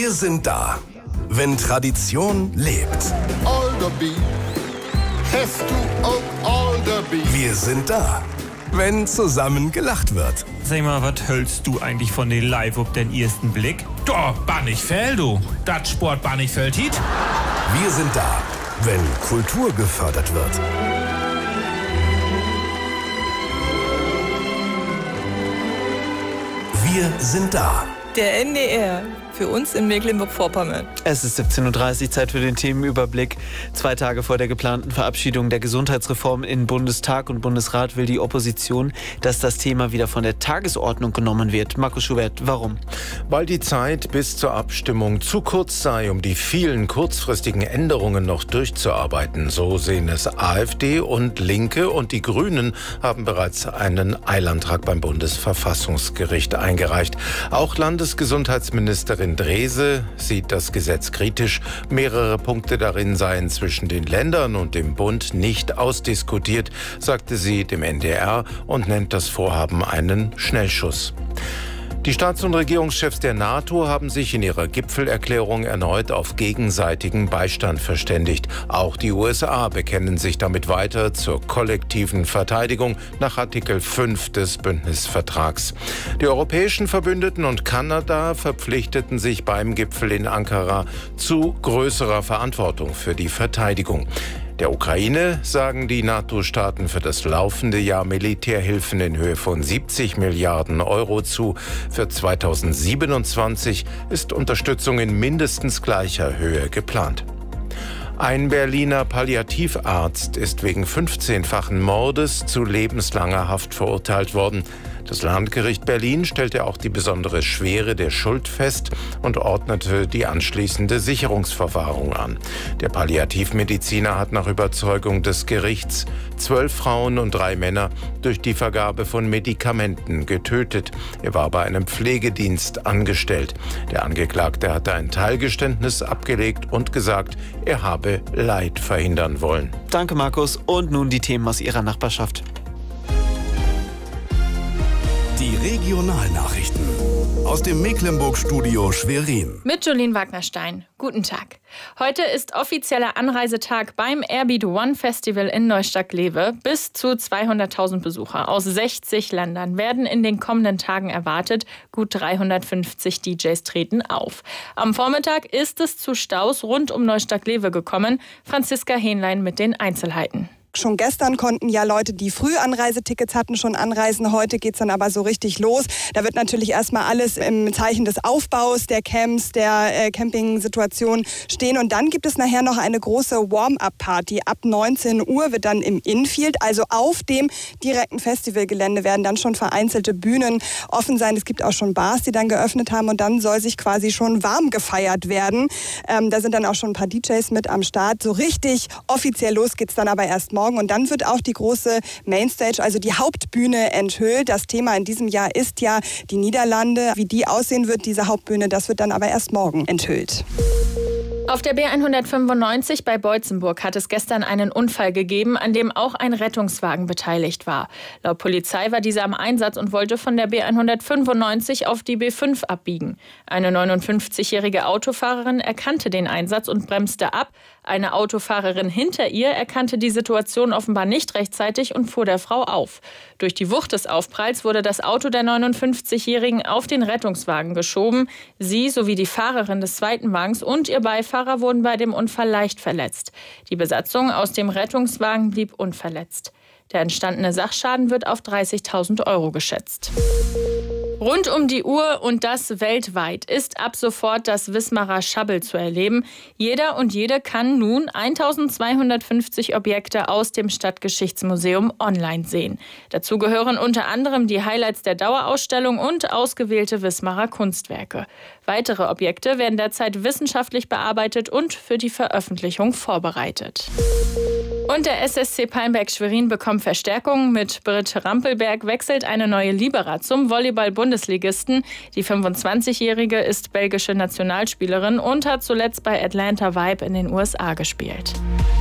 Wir sind da, wenn Tradition lebt. Alderby, hast du auch Alderby? Wir sind da, wenn zusammen gelacht wird. Sag mal, was hältst du eigentlich von den Live auf den ersten Blick? Da, Bannichfeld, du. Das Sport Bannichfeld hit. Wir sind da, wenn Kultur gefördert wird. Wir sind da. Der NDR. Für uns in Mecklenburg-Vorpommern. Es ist 17:30 Uhr, Zeit für den Themenüberblick. 2 Tage vor der geplanten Verabschiedung der Gesundheitsreform in Bundestag und Bundesrat will die Opposition, dass das Thema wieder von der Tagesordnung genommen wird. Markus Schubert, warum? Weil die Zeit bis zur Abstimmung zu kurz sei, um die vielen kurzfristigen Änderungen noch durchzuarbeiten. So sehen es AfD und Linke, und die Grünen haben bereits einen Eilantrag beim Bundesverfassungsgericht eingereicht. Auch Landesgesundheitsministerin Drese sieht das Gesetz kritisch. Mehrere Punkte darin seien zwischen den Ländern und dem Bund nicht ausdiskutiert, sagte sie dem NDR und nennt das Vorhaben einen Schnellschuss. Die Staats- und Regierungschefs der NATO haben sich in ihrer Gipfelerklärung erneut auf gegenseitigen Beistand verständigt. Auch die USA bekennen sich damit weiter zur kollektiven Verteidigung nach Artikel 5 des Bündnisvertrags. Die europäischen Verbündeten und Kanada verpflichteten sich beim Gipfel in Ankara zu größerer Verantwortung für die Verteidigung. Der Ukraine sagen die NATO-Staaten für das laufende Jahr Militärhilfen in Höhe von 70 Milliarden Euro zu. Für 2027 ist Unterstützung in mindestens gleicher Höhe geplant. Ein Berliner Palliativarzt ist wegen 15-fachen Mordes zu lebenslanger Haft verurteilt worden. Das Landgericht Berlin stellte auch die besondere Schwere der Schuld fest und ordnete die anschließende Sicherungsverwahrung an. Der Palliativmediziner hat nach Überzeugung des Gerichts 12 Frauen und 3 Männer durch die Vergabe von Medikamenten getötet. Er war bei einem Pflegedienst angestellt. Der Angeklagte hatte ein Teilgeständnis abgelegt und gesagt, er habe Leid verhindern wollen. Danke, Markus. Und nun die Themen aus Ihrer Nachbarschaft. Die Regionalnachrichten aus dem Mecklenburg-Studio Schwerin. Mit Jolene Wagnerstein. Guten Tag. Heute ist offizieller Anreisetag beim Airbeat One Festival in Neustadt-Glewe. Bis zu 200.000 Besucher aus 60 Ländern werden in den kommenden Tagen erwartet. Gut 350 DJs treten auf. Am Vormittag ist es zu Staus rund um Neustadt-Glewe gekommen. Franziska Hähnlein mit den Einzelheiten. Schon gestern konnten ja Leute, die früh Anreisetickets hatten, schon anreisen. Heute geht's dann aber so richtig los. Da wird natürlich erstmal alles im Zeichen des Aufbaus, der Camps, der Campingsituation stehen. Und dann gibt es nachher noch eine große Warm-up-Party. Ab 19 Uhr wird dann im Infield, also auf dem direkten Festivalgelände, werden dann schon vereinzelte Bühnen offen sein. Es gibt auch schon Bars, die dann geöffnet haben. Und dann soll sich quasi schon warm gefeiert werden. Da sind dann auch schon ein paar DJs mit am Start. So richtig offiziell los geht's dann aber erst morgen. Und dann wird auch die große Mainstage, also die Hauptbühne, enthüllt. Das Thema in diesem Jahr ist ja die Niederlande. Wie die aussehen wird, diese Hauptbühne, das wird dann aber erst morgen enthüllt. Auf der B195 bei Beutzenburg hat es gestern einen Unfall gegeben, an dem auch ein Rettungswagen beteiligt war. Laut Polizei war dieser am Einsatz und wollte von der B195 auf die B5 abbiegen. Eine 59-jährige Autofahrerin erkannte den Einsatz und bremste ab. Eine Autofahrerin hinter ihr erkannte die Situation offenbar nicht rechtzeitig und fuhr der Frau auf. Durch die Wucht des Aufpralls wurde das Auto der 59-Jährigen auf den Rettungswagen geschoben. Sie sowie die Fahrerin des zweiten Wagens und ihr Beifahrer wurden bei dem Unfall leicht verletzt. Die Besatzung aus dem Rettungswagen blieb unverletzt. Der entstandene Sachschaden wird auf 30.000 Euro geschätzt. Rund um die Uhr und das weltweit ist ab sofort das Wismarer Shuttle zu erleben. Jeder und jede kann nun 1250 Objekte aus dem Stadtgeschichtsmuseum online sehen. Dazu gehören unter anderem die Highlights der Dauerausstellung und ausgewählte Wismarer Kunstwerke. Weitere Objekte werden derzeit wissenschaftlich bearbeitet und für die Veröffentlichung vorbereitet. Und der SSC Palmberg-Schwerin bekommt Verstärkung. Mit Britt Rampelberg wechselt eine neue Libera zum Volleyball-Bundesligisten. Die 25-Jährige ist belgische Nationalspielerin und hat zuletzt bei Atlanta Vibe in den USA gespielt.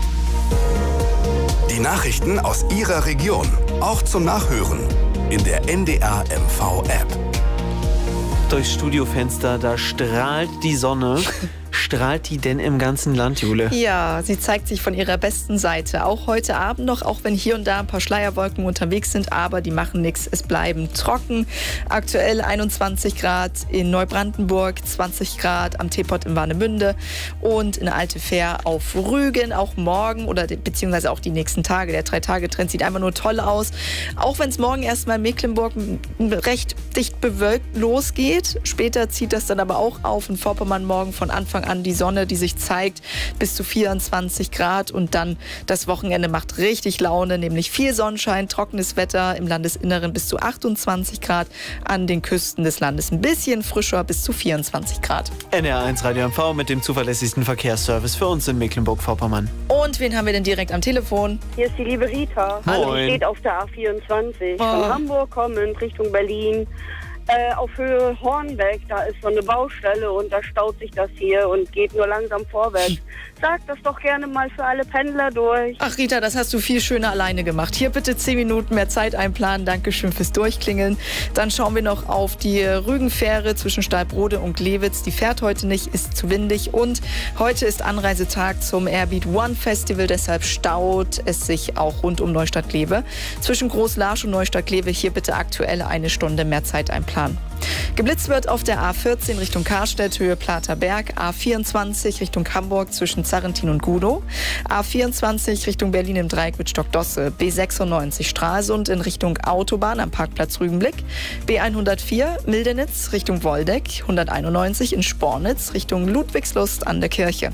Die Nachrichten aus Ihrer Region, auch zum Nachhören in der NDR MV-App. guckt durchs Studiofenster, da strahlt die Sonne. Strahlt die denn im ganzen Land, Jule? Ja, sie zeigt sich von ihrer besten Seite. Auch heute Abend noch, auch wenn hier und da ein paar Schleierwolken unterwegs sind, aber die machen nichts. Es bleiben trocken. Aktuell 21 Grad in Neubrandenburg, 20 Grad am Teepot in Warnemünde und in Altefähr auf Rügen. Auch morgen oder beziehungsweise auch die nächsten Tage. Der 3-Tage-Trend sieht einfach nur toll aus. Auch wenn es morgen erstmal in Mecklenburg recht dicht bewölkt losgeht. Später zieht das dann aber auch auf. In Vorpommern morgen von Anfang an die Sonne, die sich zeigt, bis zu 24 Grad. Und dann das Wochenende macht richtig Laune, nämlich viel Sonnenschein, trockenes Wetter im Landesinneren bis zu 28 Grad. An den Küsten des Landes ein bisschen frischer, bis zu 24 Grad. NR1 Radio MV mit dem zuverlässigsten Verkehrsservice für uns in Mecklenburg-Vorpommern. Und wen haben wir denn direkt am Telefon? Hier ist die liebe Rita. Moin. Also ich stehe auf der A24 von Hamburg kommend Richtung Berlin. Auf Höhe Hornbeck, da ist so eine Baustelle und da staut sich das hier und geht nur langsam vorwärts. Sag das doch gerne mal für alle Pendler durch. Ach Rita, das hast du viel schöner alleine gemacht. Hier bitte 10 Minuten mehr Zeit einplanen. Dankeschön fürs Durchklingeln. Dann schauen wir noch auf die Rügenfähre zwischen Stalbrode und Glewitz. Die fährt heute nicht, ist zu windig. Und heute ist Anreisetag zum Airbeat One Festival. Deshalb staut es sich auch rund um Neustadt-Glewe. Zwischen Großlarsch und Neustadt-Glewe hier bitte aktuell 1 Stunde mehr Zeit einplanen. Geblitzt wird auf der A14 Richtung Karstedt, Höhe Platerberg, A24 Richtung Hamburg zwischen Zarrentin und Gudow, A24 Richtung Berlin im Dreieck mit Stockdosse, B96 Stralsund in Richtung Autobahn am Parkplatz Rügenblick, B104 Mildenitz Richtung Woldeck, 191 in Spornitz Richtung Ludwigslust an der Kirche.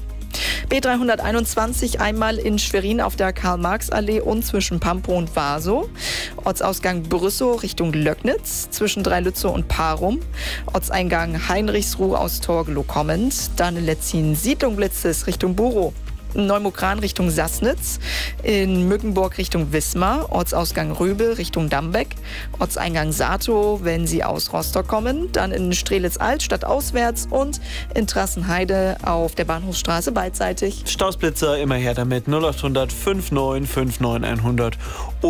B321 einmal in Schwerin auf der Karl-Marx-Allee und zwischen Pampo und Vaso. Ortsausgang Brüssow Richtung Löcknitz, zwischen Dreilützow und Parum. Ortseingang Heinrichsruh aus Torgelow kommend. Dann in Letzin Siedlung Blitzes Richtung Burow. Neumokran Richtung Sassnitz, in Mückenburg Richtung Wismar, Ortsausgang Röbel Richtung Dambeck, Ortseingang Satow, wenn Sie aus Rostock kommen, dann in Strelitz-Alt stadtauswärts und in Trassenheide auf der Bahnhofsstraße beidseitig. Stausblitzer immer her damit 0800 59 59 100.